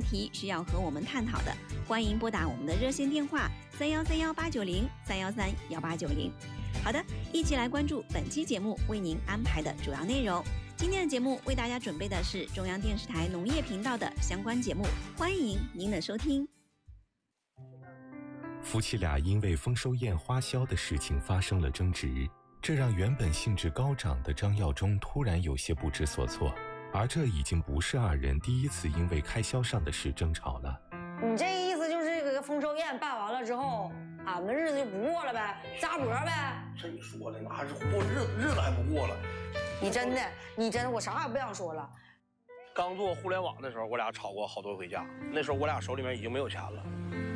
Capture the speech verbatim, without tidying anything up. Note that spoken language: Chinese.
题需要和我们探讨的，欢迎拨打我们的热线电话三幺三幺八九零三幺三幺八九零。好的，一起来关注本期节目为您安排的主要内容。今天的节目为大家准备的是中央电视台农业频道的相关节目，欢迎您的收听。 夫妻俩因为丰收宴花销的事情发生了争执，这让原本兴致高涨的张耀忠突然有些不知所措。而这已经不是二人第一次因为开销上的事争吵了。 你这意思就是这个丰收宴办完了之后，俺们日子就不过了呗，扎脖呗？ 这你说的那还是过日子，日子还不过了。 你真的，你真的，我啥也不想说了。 刚做互联网的时候，我俩吵过好多回架。那时候我俩手里面已经没有钱了。